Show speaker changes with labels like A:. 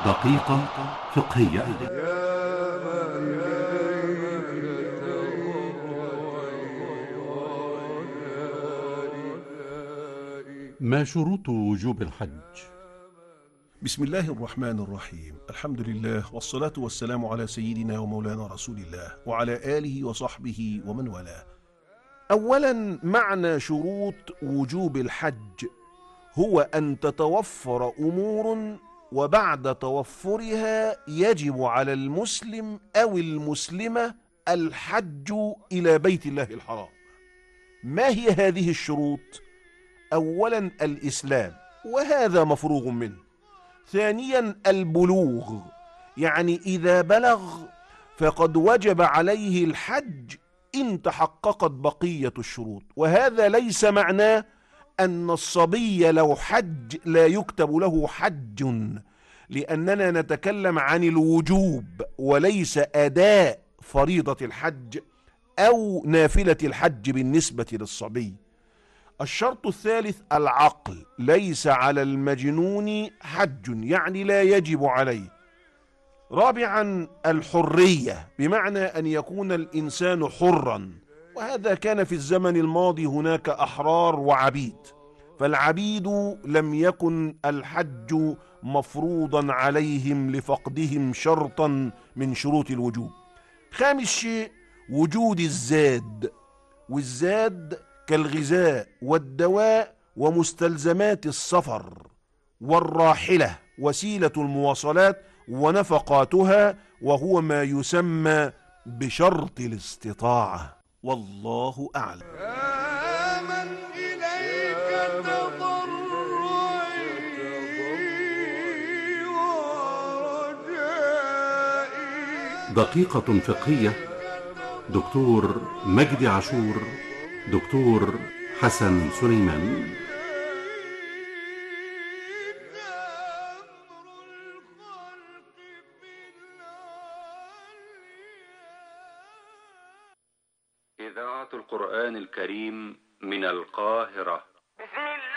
A: دقيقة فقهية. ما شروط وجوب الحج؟
B: بسم الله الرحمن الرحيم. الحمد لله والصلاة والسلام على سيدنا ومولانا رسول الله وعلى آله وصحبه ومن والاه. أولا، معنى شروط وجوب الحج هو أن تتوفر أمور، وبعد توفرها يجب على المسلم أو المسلمة الحج إلى بيت الله الحرام. ما هي هذه الشروط؟ أولا، الإسلام، وهذا مفروغ منه. ثانيا، البلوغ، يعني إذا بلغ فقد وجب عليه الحج إن تحققت بقية الشروط، وهذا ليس معناه أن الصبي لو حج لا يكتب له حج، لأننا نتكلم عن الوجوب وليس أداء فريضة الحج أو نافلة الحج بالنسبة للصبي. الشرط الثالث العقل، ليس على المجنون حج، يعني لا يجب عليه. رابعا، الحرية، بمعنى أن يكون الإنسان حرا، وهذا كان في الزمن الماضي هناك أحرار وعبيد، فالعبيد لم يكن الحج مفروضا عليهم لفقدهم شرطا من شروط الوجوب. خامس شيء وجود الزاد، والزاد كالغذاء والدواء ومستلزمات السفر، والراحلة وسيلة المواصلات ونفقاتها، وهو ما يسمى بشرط الاستطاعة. والله أعلم.
C: يا من إليك تضرعي ورجائي.
A: دقيقة فقهية. دكتور مجدي عاشور، دكتور حسن سليمان.
D: إذاعة القرآن الكريم من القاهرة.